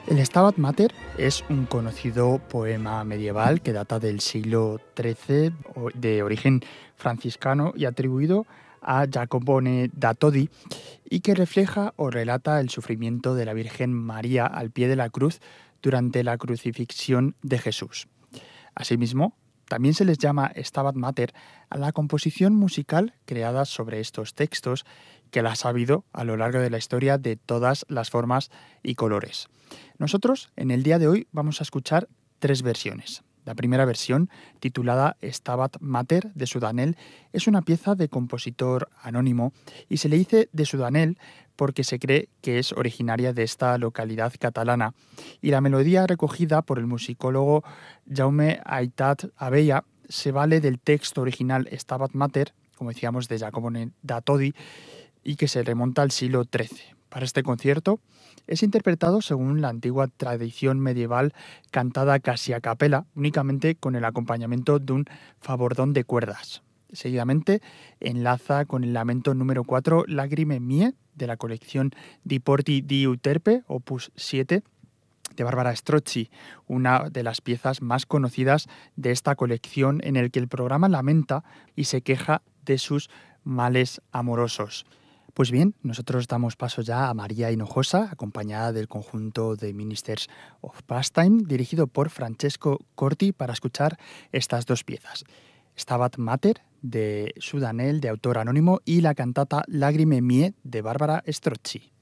El Stabat Mater es un conocido poema medieval que data del siglo XIII, de origen franciscano y atribuido a Jacopone da Todi, y que refleja o relata el sufrimiento de la Virgen María al pie de la cruz durante la crucifixión de Jesús. Asimismo, también se les llama Stabat Mater a la composición musical creada sobre estos textos, que las ha habido a lo largo de la historia de todas las formas y colores. Nosotros, en el día de hoy, vamos a escuchar tres versiones. La primera versión, titulada Stabat Mater de Sudanel, es una pieza de compositor anónimo y se le dice de Sudanel porque se cree que es originaria de esta localidad catalana, y la melodía recogida por el musicólogo Jaume Aytat Abella se vale del texto original Stabat Mater, como decíamos, de Jacopone da Todi, y que se remonta al siglo XIII. Para este concierto es interpretado según la antigua tradición medieval, cantada casi a capela, únicamente con el acompañamiento de un fabordón de cuerdas. Seguidamente enlaza con el lamento número 4, Lagrime Mie, de la colección Di Porti di Euterpe, opus 7, de Barbara Strozzi, una de las piezas más conocidas de esta colección, en el que el programa lamenta y se queja de sus males amorosos. Pues bien, nosotros damos paso ya a María Hinojosa, acompañada del conjunto de Ministers of Pastime, dirigido por Francesco Corti, para escuchar estas dos piezas. Stabat Mater, de Sudanel, de autor anónimo, y la cantata Lagrime Mie, de Barbara Strozzi.